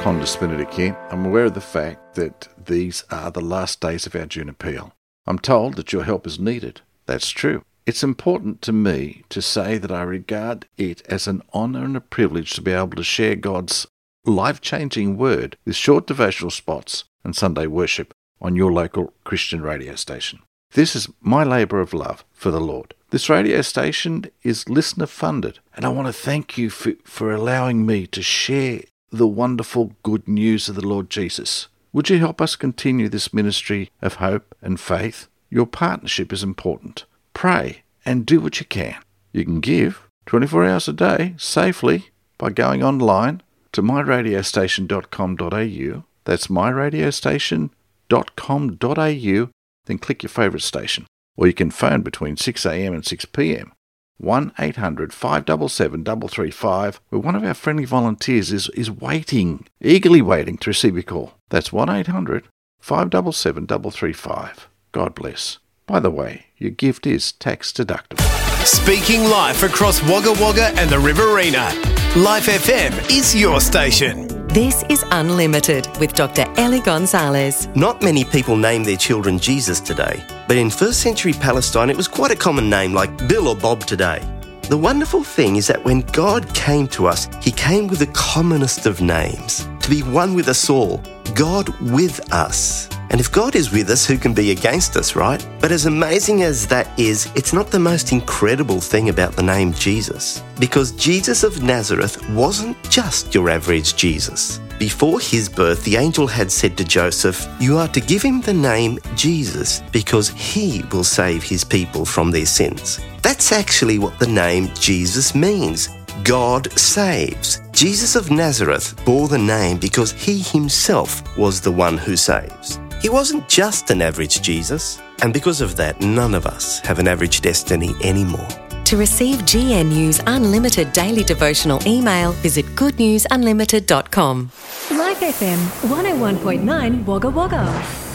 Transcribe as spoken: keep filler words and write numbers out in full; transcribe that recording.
Qantas Benedict here. I'm aware of the fact that these are the last days of our June appeal. I'm told that your help is needed. That's true. It's important to me to say that I regard it as an honour and a privilege to be able to share God's life-changing word with short devotional spots and Sunday worship on your local Christian radio station. This is my labour of love for the Lord. This radio station is listener-funded, and I want to thank you for, for allowing me to share the wonderful good news of the Lord Jesus. Would you help us continue this ministry of hope and faith? Your partnership is important. Pray and do what you can. You can give twenty-four hours a day safely by going online to my radio station dot com dot a u. That's my radio station dot com dot a u. Then click your favourite station. Or you can phone between six a m and six p m. one eight hundred, five seven seven, three three five, where one of our friendly volunteers is, is waiting, eagerly waiting to receive your call. That's one eight hundred, five seven seven, three three five. God bless. By the way, your gift is tax deductible. Speaking life across Wagga Wagga and the Riverina. Life F M is your station. This is Unlimited with Doctor Ellie Gonzalez. Not many people name their children Jesus today, but in first century Palestine it was quite a common name like Bill or Bob today. The wonderful thing is that when God came to us, he came with the commonest of names, to be one with us all, God with us. And if God is with us, who can be against us, right? But as amazing as that is, it's not the most incredible thing about the name Jesus. Because Jesus of Nazareth wasn't just your average Jesus. Before his birth, the angel had said to Joseph, "You are to give him the name Jesus because he will save his people from their sins." That's actually what the name Jesus means. God saves. Jesus of Nazareth bore the name because he himself was the one who saves. He wasn't just an average Jesus, and because of that, none of us have an average destiny anymore. To receive G N U's unlimited daily devotional email, visit good news unlimited dot com. Life F M one oh one point nine Wagga Wagga.